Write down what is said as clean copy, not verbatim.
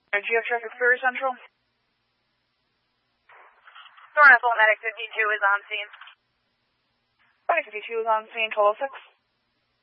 Do you have traffic for Central? Sorenville Medic 52 is on scene. Medic 52 is on scene, 1206.